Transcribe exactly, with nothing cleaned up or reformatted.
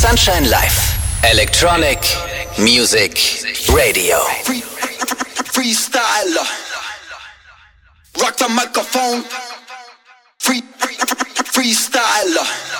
Sunshine Live. Electronic Music Radio. Free, freestyler. Rock the microphone. Free, freestyler.